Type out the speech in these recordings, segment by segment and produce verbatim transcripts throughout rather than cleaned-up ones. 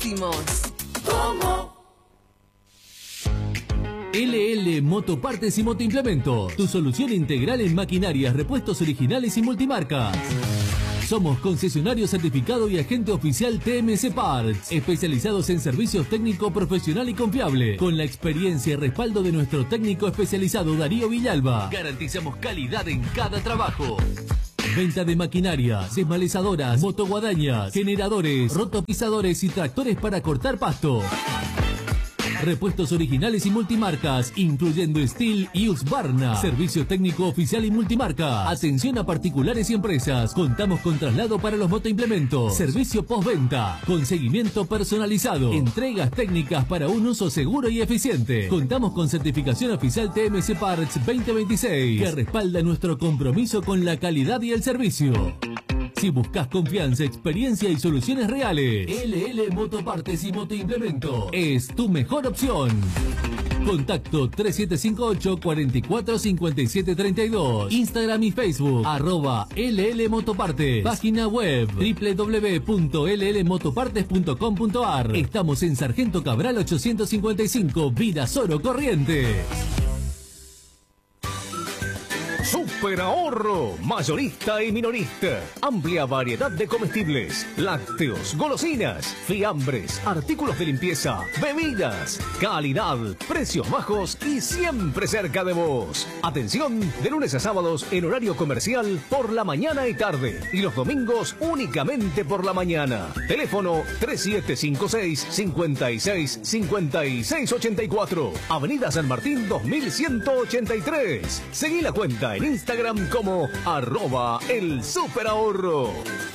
decimos. ¿Cómo? L L Motopartes y Motoimplementos, tu solución integral en maquinarias, repuestos originales y multimarcas. Somos concesionario certificado y agente oficial T M C Parts, especializados en servicios técnico profesional y confiable. Con la experiencia y respaldo de nuestro técnico especializado Darío Villalba, garantizamos calidad en cada trabajo. Venta de maquinarias, desmalezadoras, motoguadañas, generadores, rotopisadores y tractores para cortar pasto. Repuestos originales y multimarcas, incluyendo Steel y Husqvarna. Servicio técnico oficial y multimarca. Atención a particulares y empresas. Contamos con traslado para los motoimplementos. Servicio postventa. Con seguimiento personalizado. Entregas técnicas para un uso seguro y eficiente. Contamos con certificación oficial T M C Parts veinte veintiséis, que respalda nuestro compromiso con la calidad y el servicio. Si buscas confianza, experiencia y soluciones reales, L L Motopartes y Motoimplemento es tu mejor opción. Contacto tres siete cinco ocho, cuatro cuatro cinco siete tres dos. Instagram y Facebook, arroba L L Motopartes. Página web, doble u doble u doble u punto l l motopartes punto com punto a r. Estamos en Sargento Cabral ochocientos cincuenta y cinco, Virasoro, Corrientes. Super ahorro, mayorista y minorista. Amplia variedad de comestibles, lácteos, golosinas, fiambres, artículos de limpieza, bebidas. Calidad, precios bajos y siempre cerca de vos. Atención, de lunes a sábados en horario comercial por la mañana y tarde. Y los domingos únicamente por la mañana. Teléfono tres siete cinco seis, cinco seis, cinco seis ocho cuatro. Avenida San Martín dos mil ciento ochenta y tres. Seguí la cuenta en Instagram como arroba el superahorro.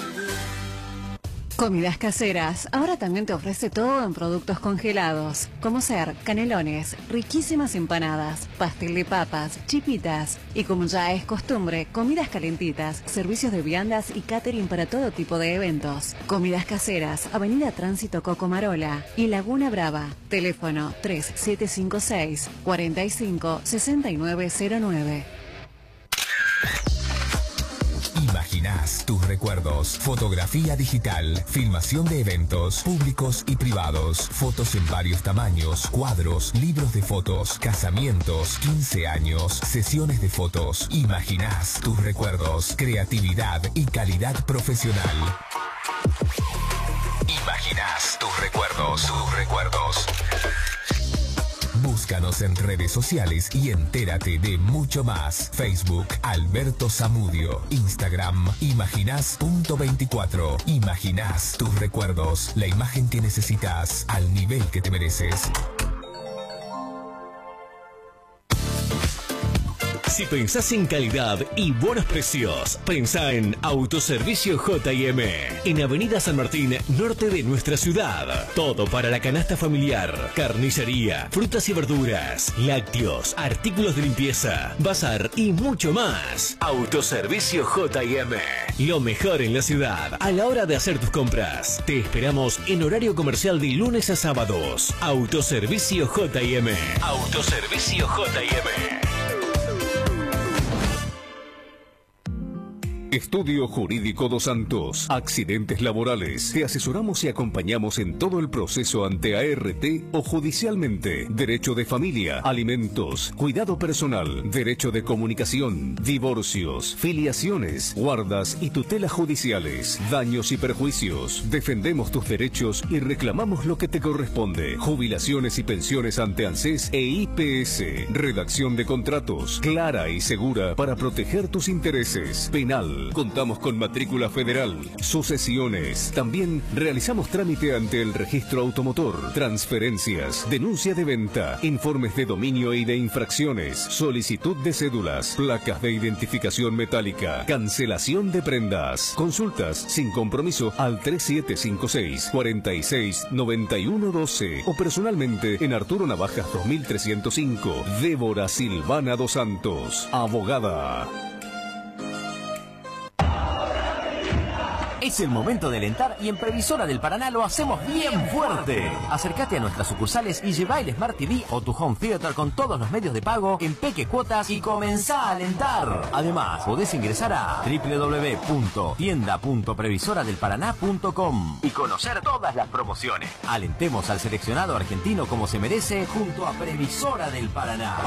Comidas Caseras ahora también te ofrece todo en productos congelados, como ser canelones, riquísimas empanadas, pastel de papas, chipitas y, como ya es costumbre, comidas calentitas, servicios de viandas y catering para todo tipo de eventos. Comidas Caseras, Avenida Tránsito Cocomarola y Laguna Brava. Teléfono tres siete cinco seis, cuatro cinco, seis nueve cero nueve. Imaginás tus recuerdos. Fotografía digital, filmación de eventos públicos y privados, fotos en varios tamaños, cuadros, libros de fotos, casamientos, quince años, sesiones de fotos. Imaginás tus recuerdos, creatividad y calidad profesional. Imaginás tus recuerdos, tus recuerdos. Búscanos en redes sociales y entérate de mucho más. Facebook, Alberto Zamudio. Instagram, imaginás punto veinticuatro. Imaginás tus recuerdos. La imagen que necesitas al nivel que te mereces. Si pensás en calidad y buenos precios, pensá en Autoservicio J y M. En Avenida San Martín, norte de nuestra ciudad. Todo para la canasta familiar, carnicería, frutas y verduras, lácteos, artículos de limpieza, bazar y mucho más. Autoservicio J y M. Lo mejor en la ciudad a la hora de hacer tus compras. Te esperamos en horario comercial de lunes a sábados. Autoservicio J y M. Autoservicio J y M. Estudio Jurídico Dos Santos. Accidentes laborales. Te asesoramos y acompañamos en todo el proceso ante A R T o judicialmente. Derecho de familia, alimentos, cuidado personal, derecho de comunicación, divorcios, filiaciones, guardas y tutelas judiciales, daños y perjuicios. Defendemos tus derechos y reclamamos lo que te corresponde. Jubilaciones y pensiones ante ANSES e I P S. Redacción de contratos, clara y segura para proteger tus intereses. Penal. Contamos con matrícula federal, sucesiones. También realizamos trámite ante el registro automotor, transferencias, denuncia de venta, informes de dominio y de infracciones, solicitud de cédulas, placas de identificación metálica, cancelación de prendas. Consultas sin compromiso al tres siete cinco seis, cuatro seis, nueve uno uno dos o personalmente en Arturo Navajas dos mil trescientos cinco. Débora Silvana Dos Santos, abogada. Es el momento de alentar y en Previsora del Paraná lo hacemos bien fuerte. Acércate a nuestras sucursales y lleva el Smart T V o tu Home Theater con todos los medios de pago en peque cuotas y comenzá a alentar. Además, podés ingresar a doble u doble u doble u punto tienda punto previsora del paraná punto com y conocer todas las promociones. Alentemos al seleccionado argentino como se merece junto a Previsora del Paraná.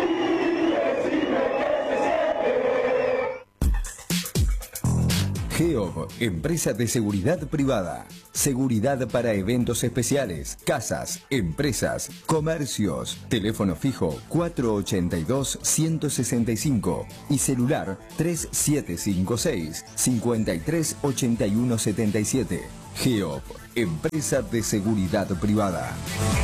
GEOB, empresa de seguridad privada. Seguridad para eventos especiales, casas, empresas, comercios. Teléfono fijo cuatro ochenta y dos, ciento sesenta y cinco y celular tres siete cinco seis, cincuenta y tres ochenta y uno setenta y siete. GEOB, empresa de seguridad privada.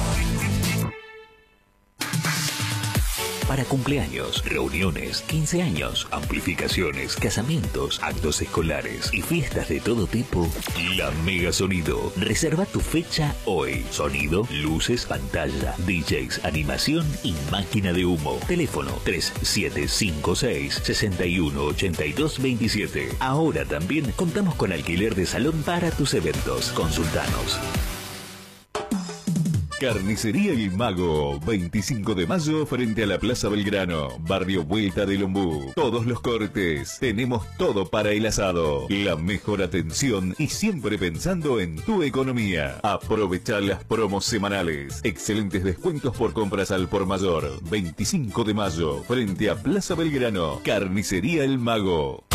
Para cumpleaños, reuniones, quince años, amplificaciones, casamientos, actos escolares y fiestas de todo tipo, La Mega Sonido. Reserva tu fecha hoy. Sonido, luces, pantalla, D Js, animación y máquina de humo. Teléfono tres siete cinco seis, seis uno ocho dos dos siete. Ahora también contamos con alquiler de salón para tus eventos. Consultanos. Carnicería El Mago, veinticinco de mayo frente a la Plaza Belgrano, barrio Vuelta del Ombú. Todos los cortes, tenemos todo para el asado. La mejor atención y siempre pensando en tu economía. Aprovecha las promos semanales. Excelentes descuentos por compras al por mayor. veinticinco de mayo frente a Plaza Belgrano. Carnicería El Mago.